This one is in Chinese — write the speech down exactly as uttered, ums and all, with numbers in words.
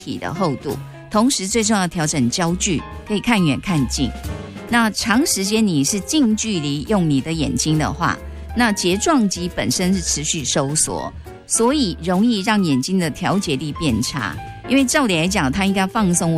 体的厚度，同时最重要的调整焦距，可以看远看近。那长时间你是近距离用你的眼睛的话，那睫状肌本身是持续收缩，所以容易让眼睛的调节力变差。因为照理来讲，它应该放松